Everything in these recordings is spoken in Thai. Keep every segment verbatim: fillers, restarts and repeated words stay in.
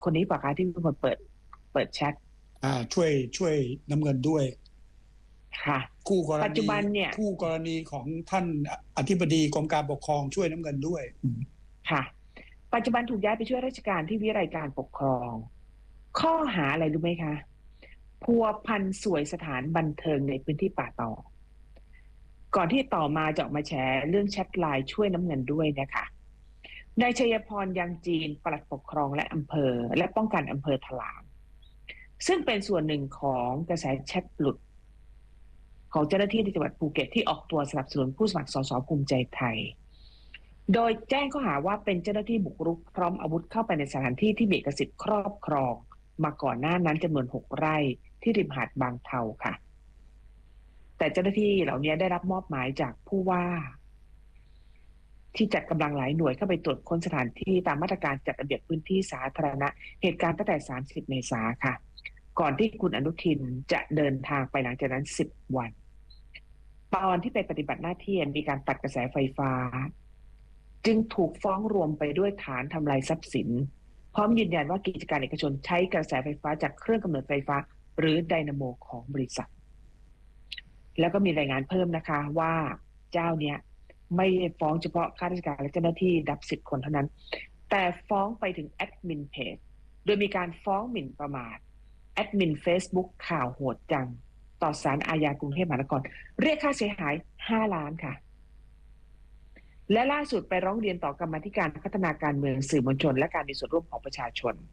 คนนี้ปะคะที่เป็นคนเปิดเปิดแชทอ่าช่วยช่วยน้ำเงินด้วยค่ะคู่กรณีปัจจุบันเนี่ยคู่กรณีของท่านอธิบดีกรมการปกครองช่วยน้ำเงินด้วยค่ะปัจจุบันถูกย้ายไปช่วยราชการที่วิไลการปกครองข้อหาอะไรรู้ไหมคะพัวพันสวยสถานบันเทิงในพื้นที่ป่าตองก่อนที่ต่อมาจะออกมาแชร์เรื่องแชทไลน์ช่วยน้ำเงินด้วยนะคะนายชัยพรยังจีนปลัดปกครองและอำเภอและป้องกันอำเภอถลางซึ่งเป็นส่วนหนึ่งของกระแสแชทหลุดของเจ้าหน้าที่ในจังหวัดภูเก็ตที่ออกตัวสนับสนุนผู้สมัครสสภูมิใจไทยโดยแจ้งข้อหาว่าเป็นเจ้าหน้าที่บุกรุกพร้อมอาวุธเข้าไปในสถานที่ที่มีเอกสิทธิ์ครอบครองมาก่อนหน้านั้นจำนวนหกไร่ที่ริมหาดบางเทาค่ะแต่เจ้าหน้าที่เหล่านี้ได้รับมอบหมายจากผู้ว่าที่จัดกำลังหลายหน่วยเข้าไปตรวจค้นสถานที่ตามมาตรการจัดระเบียบพื้นที่สาธารณะเหตุการณ์ตั้งแต่สามสิบเมษายนค่ะก่อนที่คุณอนุทินจะเดินทางไปหลังจากนั้นสิบวันตอนที่ไปปฏิบัติหน้าที่มีการตัดกระแสไฟฟ้าจึงถูกฟ้องรวมไปด้วยฐานทำลายทรัพย์สินพร้อมยืนยันว่ากิจการเอกชนใช้กระแสไฟฟ้าจากเครื่องกำเนิดไฟฟ้าหรือไดนาโมของบริษัทแล้วก็มีรายงานเพิ่มนะคะว่าเจ้าเนี้ยไม่ได้ฟ้องเฉพาะข้าราชการและเจ้าหน้าที่ดับสิบคนเท่านั้นแต่ฟ้องไปถึงแอดมินเพจโดยมีการฟ้องหมิ่นประมาทแอดมิน Facebook ข่าวโหดจังต่อศาลอาญากรุงเทพมหานครเรียกค่าเสียหายห้าล้านค่ะและล่าสุดไปร้องเรียนต่อกรรมาธิการพัฒนาการเมืองสื่อมวลชนและการมีส่วนร่วมของประชาชน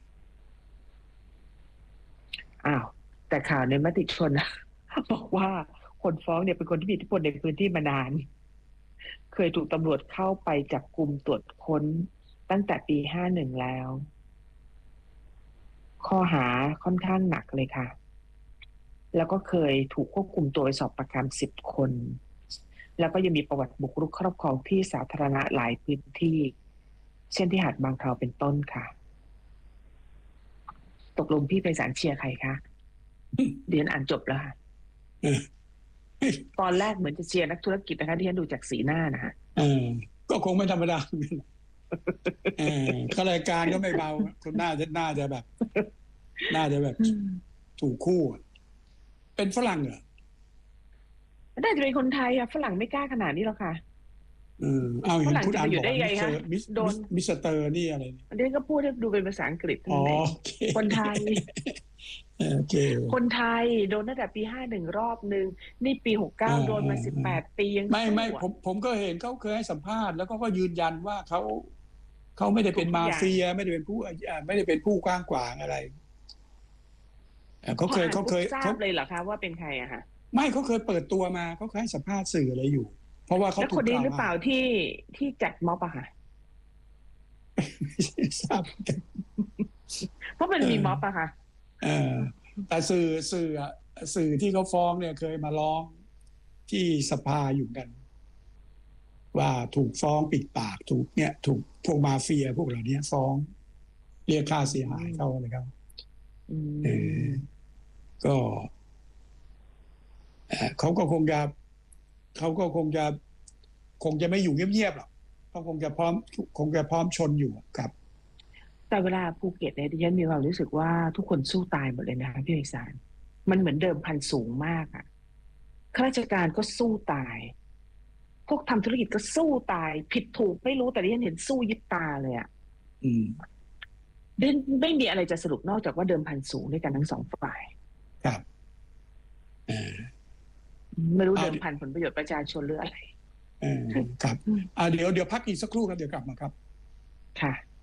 อ้าวแต่ข่าวในมติชนบอกว่าคนฟ้องเนี่ยเป็นคนที่มีอิทธิพลในพื้นที่มานานเคยถูกตำรวจเข้าไปจับกุมตรวจค้นตั้งแต่ปีห้าสิบเอ็ดแล้วข้อหาค่อนข้างหนักเลยค่ะแล้วก็เคยถูกควบคุมตัวไปสอบปากคำสิบคนแล้วก็ยังมีประวัติบุกรุกครอบครองที่สาธารณะหลายพื้นที่เช่นที่หาดบางเทาเป็นต้นค่ะตกลงพี่ไพศาลเชียร์ใครคะเรียนอ่านจบแล้วค่ะตอนแรกเหมือนจะเชียร์นักธุรกิจนะคะที่ฉันดูจากสีหน้านะฮะเออก็คงไม่ธรรมดาเออข้ารายการก็ไม่เบาคนน่าจะน่าจะแบบน่าจะแบบถูกคู่เป็นฝรั่งเหรอน่าจะเป็นคนไทยอะฝรั่งไม่กล้าขนาดนี้หรอกค่ะเออเอาอย่างพูดอ่านบอกโดนมิสเตอร์นี่อะไรอันนี้ก็พูดให้ดูเป็นภาษาอังกฤษทั้งนั้นคนไทยคนไทยโดนตั้งแต่ปีห้าสิบเอ็ดรอบนึงนี่ปีหกสิบเก้าโดนมาสิบแปดปียังไม่ไม่ผมผมก็เห็นเขาเคยให้สัมภาษณ์แล้วก็ก็ยืนยันว่าเขาเขาไม่ได้เป็นมาเฟียไม่ได้เป็นผู้ไม่ได้เป็นผู้กว้างขวางอะไรเขาเคยเขาเคยทราบเลยเหรอคะว่าเป็นใครอะคะไม่เขาเคยเปิดตัวมาเขาเคยให้สัมภาษณ์สื่ออะไรอยู่เพราะว่าเขาถูกกล่าวว่าแล้วคนนี้หรือเปล่าที่ที่จัดม็อบอะค่ะทราบเพราะมันมีม็อบอะค่ะเออแต่สื่อสื่อสื่อที่เขาฟ้องเนี่ยเคยมาร้องที่สภาอยู่กันว่าถูกฟ้องปิดปากถูกเนี่ยถูกพวกมาเฟียพวกเหล่านี้ฟ้องเรียกค่าเสียหายเขาเลยครับเออก็เขาก็คงจะเขาก็คงจะคงจะไม่อยู่เงียบๆหรอกเขาคงจะพร้อมคงจะพร้อมชนอยู่ครับแต่เวลาภูเก็ตเนี่ยดิฉันมีความรู้สึกว่าทุกคนสู้ตายหมดเลยนะคะพี่ไพศาลมันเหมือนเดิมพันสูงมากอะข้าราชการก็สู้ตายพวกทำธุรกิจก็สู้ตายผิดถูกไม่รู้แต่ดิฉันเห็นสู้ยิบตาเลยอะอืมไม่มีอะไรจะสรุปนอกจากว่าเดิมพันสูงด้วยกันทั้งสองฝ่ายครับเออไม่รู้เดิมพันผลประโยชน์ประชาชนหรืออะไรเออครับอ่าเดี๋ยวเดี๋ยวพักอีกสักครู่ครับเดี๋ยวกลับมาครับค่ะ